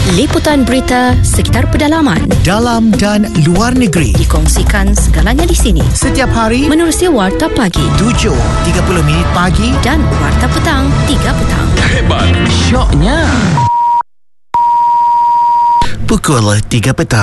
Liputan berita sekitar pedalaman, dalam dan luar negeri, dikongsikan segalanya di sini. Setiap hari menerusi Warta Pagi 7.30 pagi dan Warta Petang 3 petang. Hebat, syoknya. Pukul 3 petang.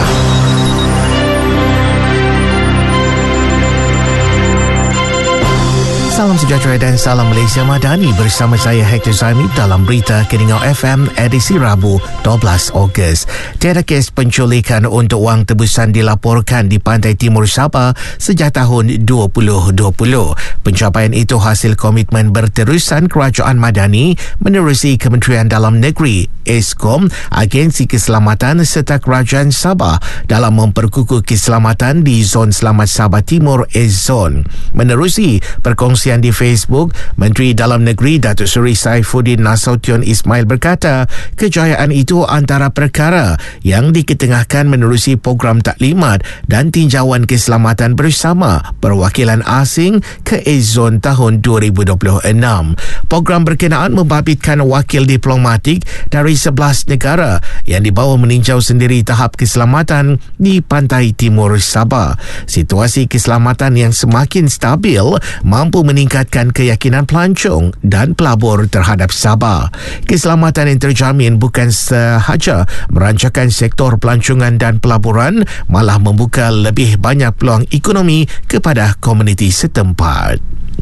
Salam sejahtera dan salam Malaysia Madani, bersama saya Hector Zaimi dalam berita Keningau FM edisi Rabu 12 Ogos. Tiada kes penculikan untuk wang tebusan dilaporkan di pantai timur Sabah sejak tahun 2020. Pencapaian itu hasil komitmen berterusan Kerajaan Madani menerusi Kementerian Dalam Negeri, Eskom, Agensi Keselamatan serta Kerajaan Sabah dalam memperkukuh keselamatan di Zon Selamat Sabah Timur, Zon. Menerusi perkongsian di Facebook, Menteri Dalam Negeri Datuk Seri Saifuddin Nasution Ismail berkata, kejayaan itu antara perkara yang diketengahkan menerusi program taklimat dan tinjauan keselamatan bersama perwakilan asing ke Zon tahun 2026. Program berkenaan membabitkan wakil diplomatik dari 11 negara yang dibawa meninjau sendiri tahap keselamatan di pantai timur Sabah. Situasi keselamatan yang semakin stabil mampu meningkatkan keyakinan pelancong dan pelabur terhadap Sabah. Keselamatan yang terjamin bukan sahaja merancangkan sektor pelancongan dan pelaburan, malah membuka lebih banyak peluang ekonomi kepada komuniti setempat.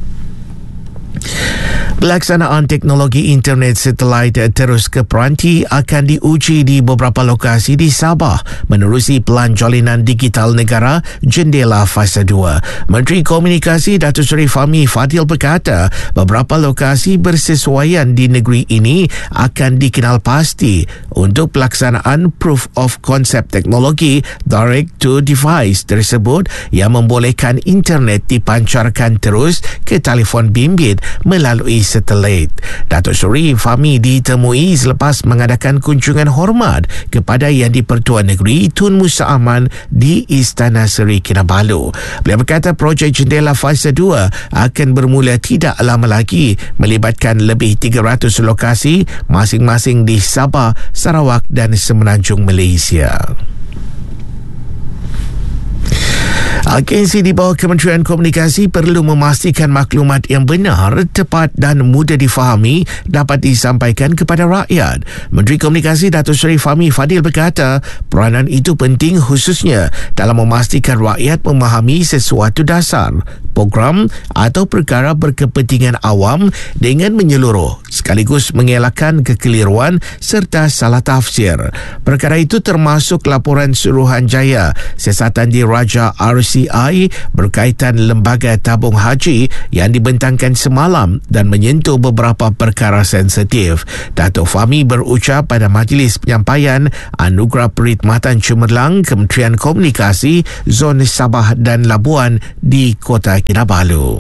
Pelaksanaan teknologi internet satelit terus ke peranti akan diuji di beberapa lokasi di Sabah menerusi Pelan Jalinan Digital Negara Jendela Fasa 2. Menteri Komunikasi Datuk Seri Fahmi Fadil berkata beberapa lokasi bersesuaian di negeri ini akan dikenal pasti untuk pelaksanaan Proof of Concept teknologi Direct to Device tersebut yang membolehkan internet dipancarkan terus ke telefon bimbit melalui satelit. Datuk Seri Fahmi ditemui selepas mengadakan kunjungan hormat kepada Yang di-Pertuan Negeri Tun Musa Aman di Istana Seri Kinabalu. Beliau berkata projek Jendela Fasa 2 akan bermula tidak lama lagi, melibatkan lebih 300 lokasi masing-masing di Sabah, Sarawak dan Semenanjung Malaysia. Agensi di bawah Kementerian Komunikasi perlu memastikan maklumat yang benar, tepat dan mudah difahami dapat disampaikan kepada rakyat. Menteri Komunikasi Datuk Seri Fahmi Fadil berkata peranan itu penting khususnya dalam memastikan rakyat memahami sesuatu dasar, program atau perkara berkepentingan awam dengan menyeluruh sekaligus mengelakkan kekeliruan serta salah tafsir. Perkara itu termasuk laporan Suruhanjaya Siasatan Diraja RCI berkaitan lembaga tabung haji yang dibentangkan semalam dan menyentuh beberapa perkara sensitif. Datuk Fahmi berucap pada majlis penyampaian Anugerah Perkhidmatan Cemerlang Kementerian Komunikasi Zon Sabah dan Labuan di Kota Kinabalu.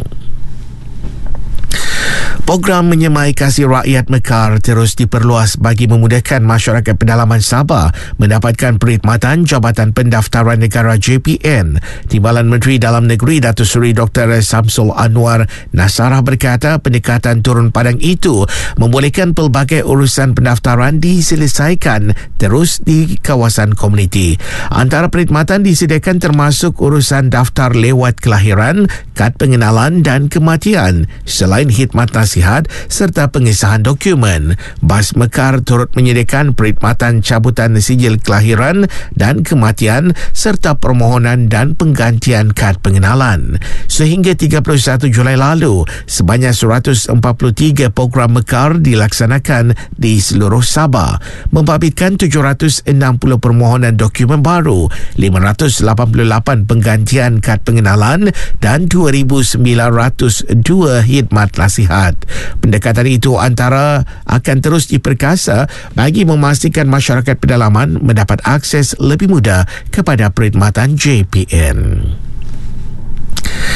Program Menyemai Kasih Rakyat Mekar terus diperluas bagi memudahkan masyarakat pedalaman Sabah mendapatkan perkhidmatan Jabatan Pendaftaran Negara JPN. Timbalan Menteri Dalam Negeri Datuk Seri Dr. Samsul Anwar Nasarah berkata pendekatan turun padang itu membolehkan pelbagai urusan pendaftaran diselesaikan terus di kawasan komuniti. Antara perkhidmatan disediakan termasuk urusan daftar lewat kelahiran, kad pengenalan dan kematian, selain khidmat nasihat serta pengesahan dokumen. Bas Mekar turut menyediakan perkhidmatan cabutan sijil kelahiran dan kematian serta permohonan dan penggantian kad pengenalan. Sehingga 31 Julai lalu, sebanyak 143 program Mekar dilaksanakan di seluruh Sabah, membabitkan 760 permohonan dokumen baru, 588 penggantian kad pengenalan dan 2,902 khidmat nasihat. Pendekatan itu antara akan terus diperkasa bagi memastikan masyarakat pedalaman mendapat akses lebih mudah kepada perkhidmatan JPN.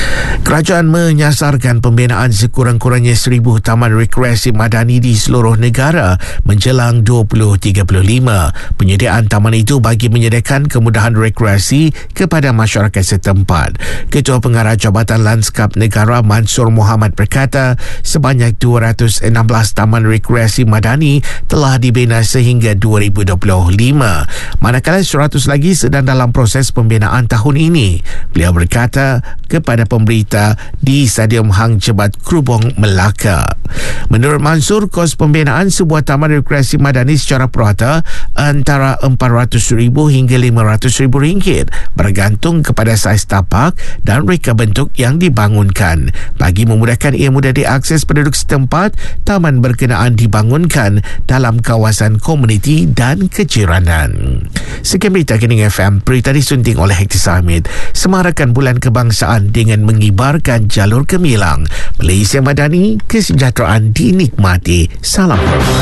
Kerajaan menyasarkan pembinaan sekurang-kurangnya 1,000 taman rekreasi madani di seluruh negara menjelang 2035. Penyediaan taman itu bagi menyediakan kemudahan rekreasi kepada masyarakat setempat. Ketua Pengarah Jabatan Lanskap Negara Mansur Mohamad berkata sebanyak 216 taman rekreasi madani telah dibina sehingga 2025. Manakala 100 lagi sedang dalam proses pembinaan tahun ini. Beliau berkata kepada pemberita di Stadium Hang Jebat Krubong, Melaka. Menurut Mansur, kos pembinaan sebuah taman rekreasi madani secara purata antara RM400,000 hingga RM500,000 bergantung kepada saiz tapak dan reka bentuk yang dibangunkan. Bagi memudahkan ia mudah diakses penduduk setempat, taman berkenaan dibangunkan dalam kawasan komuniti dan kejiranan. Sekian berita Kening FM, berita disunting oleh Hekti Sahmid. Semarakan Bulan Kebangsaan dengan mengibarkan jalur gemilang. Malaysia Madani, kesejahteraan dinikmati. Salam.